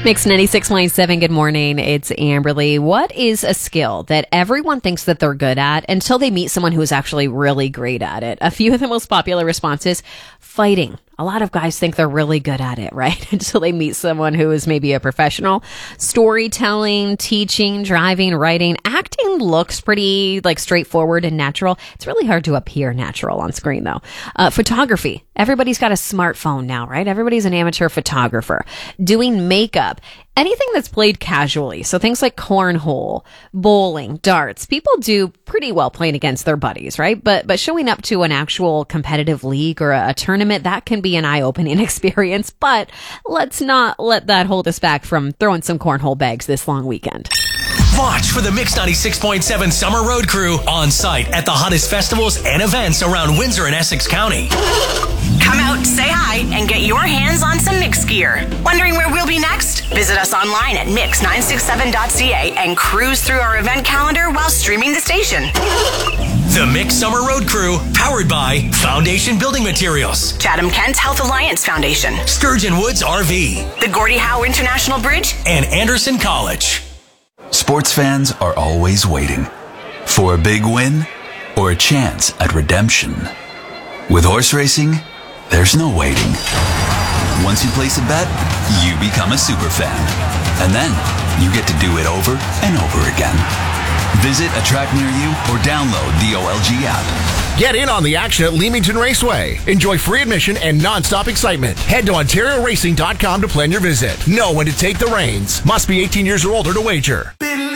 Mix 96.7, good morning. It's Amberly. What is a skill that everyone thinks that they're good at until they meet someone who is actually really great at it? A few of the most popular responses: fighting. A lot of guys think they're really good at it, right? Until they meet someone who is maybe a professional. Storytelling, teaching, driving, writing. Acting looks pretty straightforward and natural. It's really hard to appear natural on screen though. Photography. Everybody's got a smartphone now, right? Everybody's an amateur photographer. Doing makeup. Anything that's played casually. So things like cornhole, bowling, darts. People do pretty well playing against their buddies, right? But showing up to an actual competitive league or a tournament, that can be an eye-opening experience. But let's not let that hold us back from throwing some cornhole bags this long weekend. Watch for the Mix 96.7 Summer Road Crew on site at the hottest festivals and events around Windsor and Essex County. Come out, say hi, and get your hands on some Mix gear. Wondering where we'll be next? Visit us online at mix967.ca and cruise through our event calendar while streaming the station. The Mix Summer Road Crew, powered by Foundation Building Materials, Chatham-Kent Health Alliance Foundation, Sturgeon Woods RV, the Gordie Howe International Bridge, and Anderson College. Sports fans are always waiting for a big win or a chance at redemption. With horse racing, there's no waiting. Once you place a bet, you become a super fan. And then you get to do it over and over again. Visit a track near you or download the OLG app. Get in on the action at Leamington Raceway. Enjoy free admission and non-stop excitement. Head to OntarioRacing.com to plan your visit. Know when to take the reins. Must be 18 years or older to wager.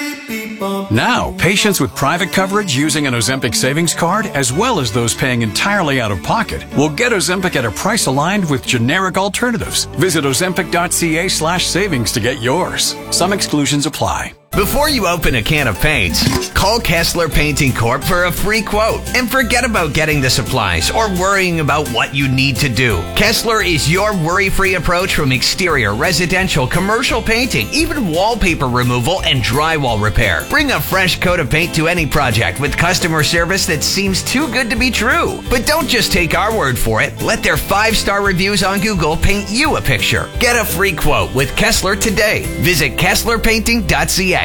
Now, patients with private coverage using an Ozempic savings card, as well as those paying entirely out of pocket, will get Ozempic at a price aligned with generic alternatives. Visit Ozempic.ca/savings to get yours. Some exclusions apply. Before you open a can of paints, call Kessler Painting Corp for a free quote and forget about getting the supplies or worrying about what you need to do. Kessler is your worry-free approach from exterior, residential, commercial painting, even wallpaper removal and drywall repair. Bring a fresh coat of paint to any project with customer service that seems too good to be true. But don't just take our word for it. Let their 5-star reviews on Google paint you a picture. Get a free quote with Kessler today. Visit KesslerPainting.ca.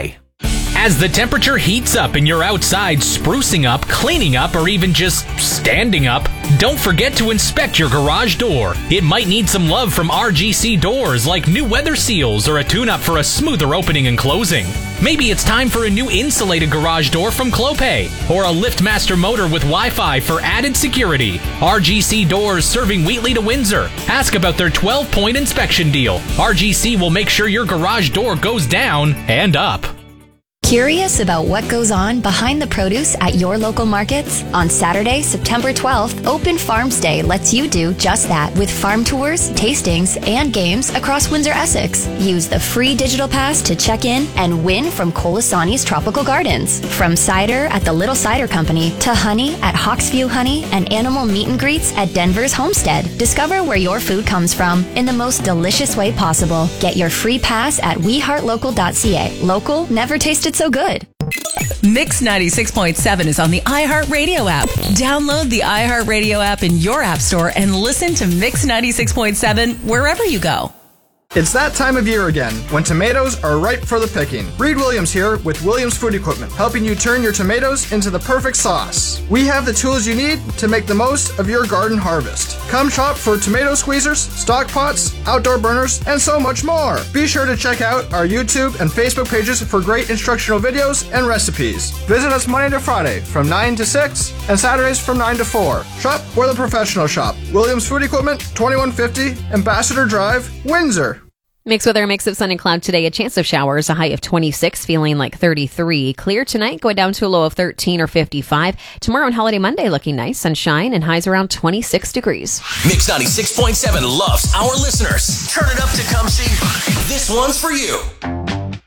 As the temperature heats up and you're outside sprucing up, cleaning up, or even just standing up, don't forget to inspect your garage door. It might need some love from RGC Doors, like new weather seals or a tune-up for a smoother opening and closing. Maybe it's time for a new insulated garage door from Clopay, or a LiftMaster motor with Wi-Fi for added security. RGC Doors, serving Wheatley to Windsor. Ask about their 12-point inspection deal. RGC will make sure your garage door goes down and up. Curious about what goes on behind the produce at your local markets? On Saturday, September 12th, Open Farms Day lets you do just that with farm tours, tastings, and games across Windsor, Essex. Use the free digital pass to check in and win from Colasani's Tropical Gardens. From cider at the Little Cider Company to honey at Hawksview Honey and animal meet and greets at Denver's Homestead. Discover where your food comes from in the most delicious way possible. Get your free pass at weheartlocal.ca. Local never tasted so good. Mix 96.7 is on the iHeartRadio app. Download the iHeartRadio app in your app store and listen to Mix 96.7 wherever you go. It's that time of year again, when tomatoes are ripe for the picking. Reed Williams here with Williams Food Equipment, helping you turn your tomatoes into the perfect sauce. We have the tools you need to make the most of your garden harvest. Come shop for tomato squeezers, stock pots, outdoor burners, and so much more. Be sure to check out our YouTube and Facebook pages for great instructional videos and recipes. Visit us Monday to Friday from 9 to 6 and Saturdays from 9 to 4. Shop where the professionals shop. Williams Food Equipment, 2150 Ambassador Drive, Windsor. Mixed weather, mix of sun and cloud today. A chance of showers, a high of 26, feeling like 33. Clear tonight, going down to a low of 13 or 55. Tomorrow and holiday Monday looking nice, sunshine, and highs around 26 degrees. Mix 96.7 loves our listeners. Turn it up to come see. This one's for you.